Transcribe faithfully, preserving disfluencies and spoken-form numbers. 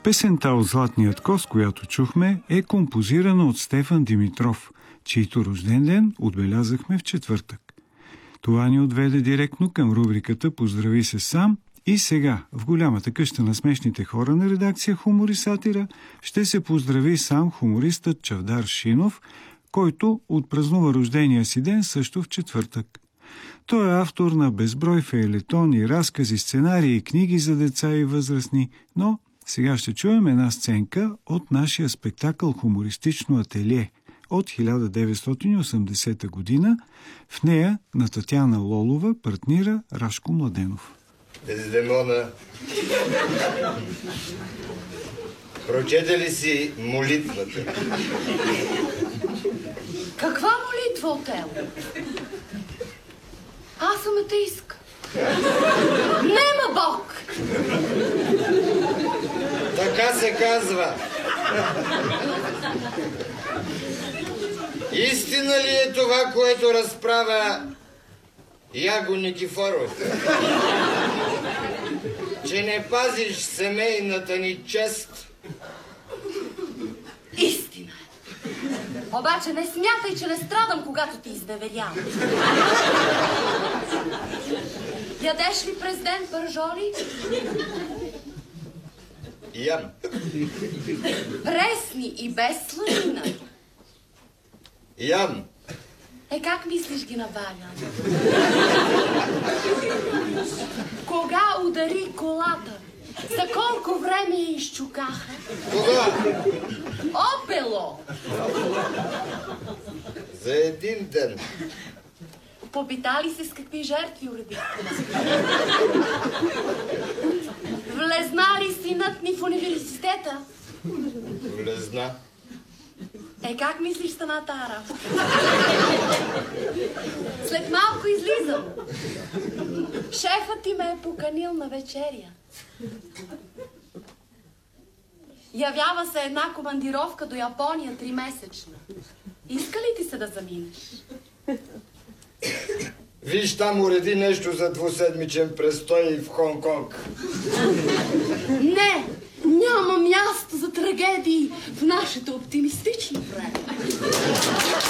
Песента от Златният коз, която чухме, е композирана от Стефан Димитров, чийто рожден ден отбелязахме в четвъртък. Това ни отведе директно към рубриката "Поздрави се сам" и сега, в голямата къща на смешните хора на редакция "Хумор и сатира", ще се поздрави сам хумористът Чавдар Шинов, който отпразнува рождения си ден също в четвъртък. Той е автор на безброй фейлетони, разкази, сценарии и книги за деца и възрастни, но сега ще чуем една сценка от нашия спектакъл "Хумористично ателие" от хиляда деветстотин и осемдесета година. В нея на Татяна Лолова партнира Рашко Младенов. Дездемона, прочете ли си молитвата? Каква молитва, Отело? Аз съм атеистка. Нема Бог! Така се казва. Истина ли е това, което разправя Яго Никифоров? Че не пазиш семейната ни чест? Истина е. Обаче не смятай, че не страдам, когато ти изневерявам. Ядеш ли през ден пържоли? Ям. Пресни и без сланина? Ям. Е, как мислиш ги навалям? Кога удари колата? За колко време я изчукаха? Кога? Опело! За един ден. Попитали се с какви жертви уредихте? Влезна ли синът ни в университета? Влезна. Е, как мислиш стана тази работа? След малко излизам. Шефът ти ме е поканил на вечеря. Явява се една командировка до Япония тримесечна. Иска ли ти се да заминеш? Виж, там уреди нещо за двуседмичен престой в Хонг-Конг. Не, няма място за трагедии в нашето оптимистично време.